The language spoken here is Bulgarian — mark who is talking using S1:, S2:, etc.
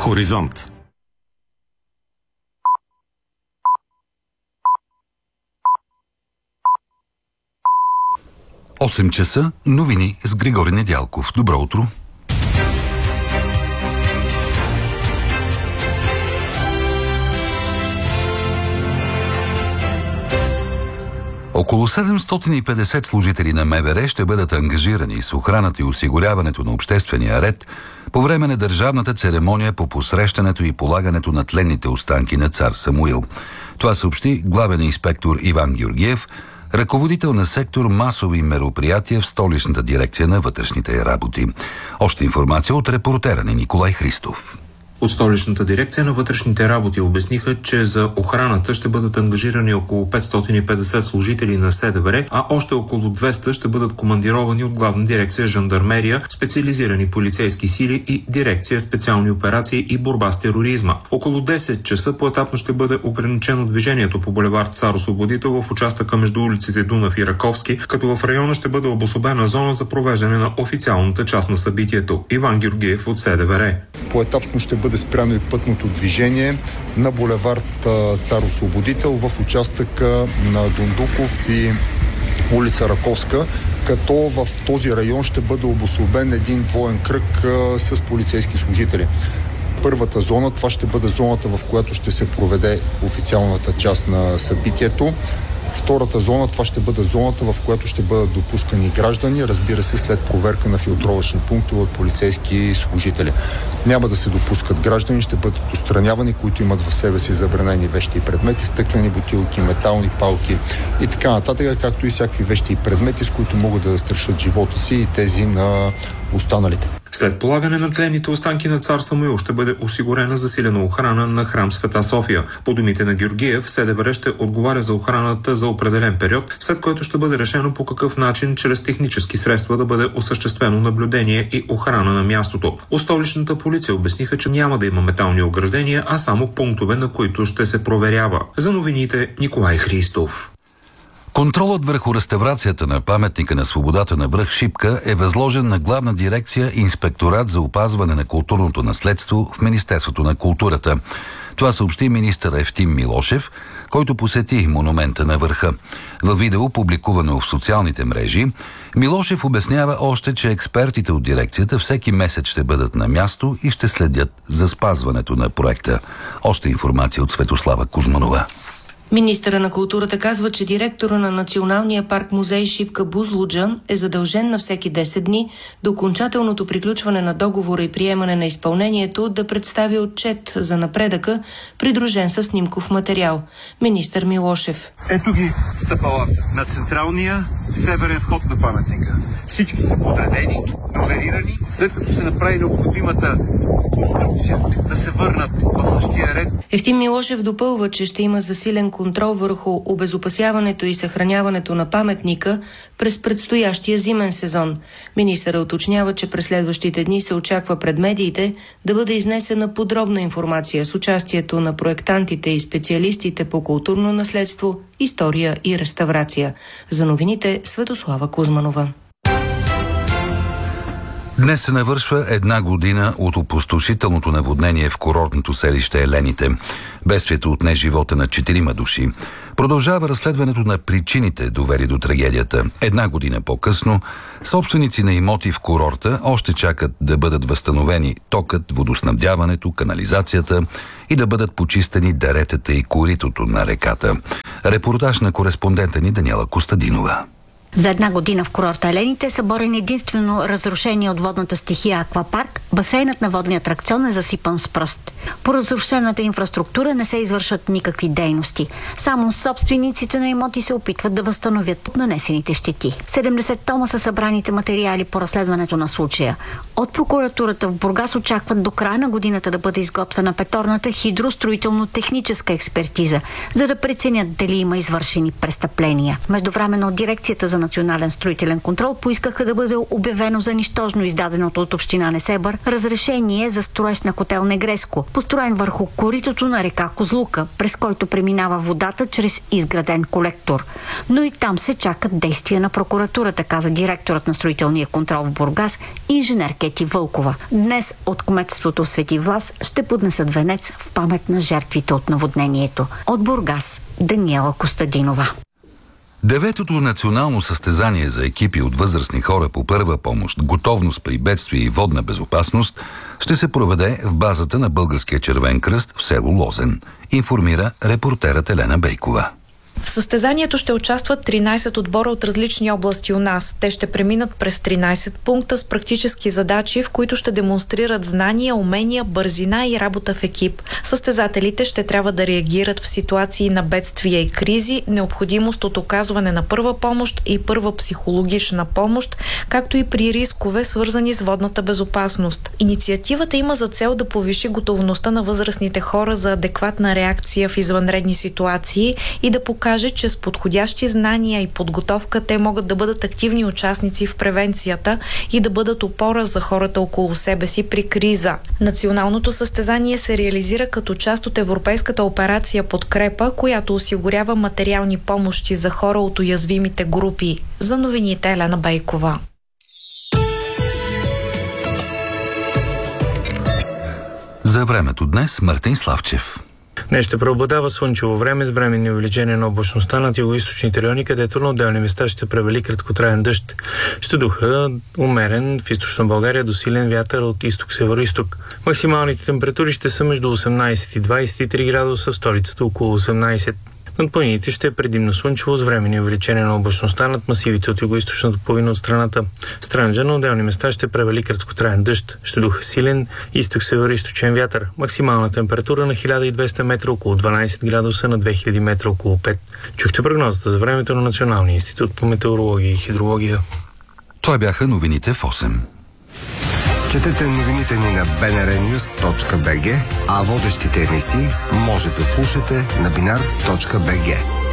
S1: Хоризонт.
S2: Осем часа, новини с Григори Недялков. Добро утро! Около 750 служители на МВР ще бъдат ангажирани с охраната и осигуряването на обществения ред по време на държавната церемония по посрещането и полагането на тленните останки на цар Самуил. Това съобщи главен инспектор Иван Георгиев, ръководител на сектор масови мероприятия в Столичната дирекция на вътрешните работи. Още информация от репортера ни Николай Христов.
S3: От Столичната дирекция на вътрешните работи обясниха, че за охраната ще бъдат ангажирани около 550 служители на СДВР, а още около 200 ще бъдат командировани от Главна дирекция Жандармерия, специализирани полицейски сили и дирекция специални операции и борба с тероризма. Около 10 часа поетапно ще бъде ограничено движението по булевард Цар Освободител в участъка между улиците Дунав и Раковски, като в района ще бъде обособена зона за провеждане на официалната част на събитието. Иван Георгиев от СДВР.
S4: Поетапно ще бъде спряно и пътното движение на булевард Цар Освободител в участъка на Дундуков и улица Раковска, като в този район ще бъде обособен един двоен кръг с полицейски служители. Първата зона, това ще бъде зоната, в която ще се проведе официалната част на събитието. Втората зона, това ще бъде зоната, в която ще бъдат допускани граждани, разбира се, след проверка на филтровъчни пунктове от полицейски служители. Няма да се допускат граждани, ще бъдат отстранявани, които имат в себе си забранени вещи и предмети, стъклени бутилки, метални палки и така нататък, както и всякакви вещи и предмети, с които могат да застрашат живота си и тези на останалите.
S3: След полагане на тленните останки на цар Самуил ще бъде осигурена засилена охрана на храм Света София. По думите на Георгиев, СДВР ще отговаря за охраната за определен период, след което ще бъде решено по какъв начин чрез технически средства да бъде осъществено наблюдение и охрана на мястото. От Столичната полиция обясниха, че няма да има метални ограждения, а само пунктове, на които ще се проверява. За новините Николай Христов.
S2: Контролът върху реставрацията на паметника на свободата на връх Шипка е възложен на Главна дирекция Инспекторат за опазване на културното наследство в Министерството на културата. Това съобщи министър Евтим Милошев, който посети монумента на върха. Във видео, публикувано в социалните мрежи, Милошев обяснява още, че експертите от дирекцията всеки месец ще бъдат на място и ще следят за спазването на проекта. Още информация от Светослава Кузманова.
S5: Министъра на културата казва, че директора на Националния парк музей Шипка Бузлуджа е задължен на всеки 10 дни до окончателното приключване на договора и приемане на изпълнението да представи отчет за напредъка, придружен със снимков материал. Министър Милошев.
S6: Ето ги стъпалата на централния северен вход на паметника. Всички са подредени, номерирани, след като се направи необходимата конструкция да се върнат в същия ред.
S5: Евтим Милошев допълва, че ще има засилен контрол върху обезопасяването и съхраняването на паметника през предстоящия зимен сезон. Министърът уточнява, че през следващите дни се очаква пред медиите да бъде изнесена подробна информация с участието на проектантите и специалистите по културно наследство, история и реставрация. За новините Светослава Кузманова.
S2: Днес се навършва една година от опустошителното наводнение в курортното селище Елените. Бедствието отне живота на 4 души. Продължава разследването на причините, довели до трагедията. Една година по-късно, собственици на имоти в курорта още чакат да бъдат възстановени токът, водоснабдяването, канализацията и да бъдат почистени деретата и коритото на реката. Репортаж на кореспондента ни Даниела Костадинова.
S7: За една година в курорта Елените е съборен единствено разрушение от водната стихия Аквапарк. Басейнът на водния атракцион е засипан с пръст. По разрушената инфраструктура не се извършват никакви дейности. Само собствениците на имоти се опитват да възстановят нанесените щети. 70 тома са събраните материали по разследването на случая. От прокуратурата в Бургас очакват до края на годината да бъде изготвена петорната хидростроително-техническа експертиза, за да преценят дали има извършени престъпления. Междувременно от дирекцията за национален строителен контрол поискаха да бъде обявено за нищожно издаденото от община Несебър разрешение за строеж на хотел Негреско, построен върху коритото на река Козлука, през който преминава водата чрез изграден колектор. Но и там се чакат действия на прокуратурата, каза директорът на строителния контрол в Бургас, инженер Кети Вълкова. Днес от кметството в Свети Влас ще поднесат венец в памет на жертвите от наводнението. От Бургас, Даниела Костадинова.
S2: Деветото национално състезание за екипи от възрастни хора по първа помощ, готовност при бедствие и водна безопасност ще се проведе в базата на Българския червен кръст в село Лозен, информира репортерът Елена Бейкова.
S1: В състезанието ще участват 13 отбора от различни области у нас. Те ще преминат през 13 пункта с практически задачи, в които ще демонстрират знания, умения, бързина и работа в екип. Състезателите ще трябва да реагират в ситуации на бедствия и кризи, необходимост от оказване на първа помощ и първа психологична помощ, както и при рискове, свързани с водната безопасност. Инициативата има за цел да повиши готовността на възрастните хора за адекватна реакция в извънредни ситуации и да покаже, че с подходящи знания и подготовка те могат да бъдат активни участници в превенцията и да бъдат опора за хората около себе си при криза. Националното състезание се реализира като част от европейската операция Подкрепа, която осигурява материални помощи за хора от уязвимите групи. За новините Елена Бейкова.
S2: За времето днес Мартин Славчев.
S8: Днес ще преобладава слънчево време с временни увеличения на облачността над югоизточните райони, където на отделни места ще превали краткотраен дъжд. Ще духа умерен в източна България до силен вятър от изток-северо-исток. Максималните температури ще са между 18 и 23 градуса, в столицата около 18. Над планините ще е предимно слънчево с временни увеличения на облачността над масивите от югоизточната половина от страната. В Странджа на отделни места ще превали краткотраен дъжд. Ще духа силен изток-северо-источен вятър. Максимална температура на 1200 метра около 12 градуса, на 2000 метра около 5. Чухте прогнозата за времето на Националния институт по метеорология и хидрология.
S2: Това бяха новините в 8.
S9: Четете новините ни на bnrnews.bg, а водещите емисии може да слушате на binar.bg.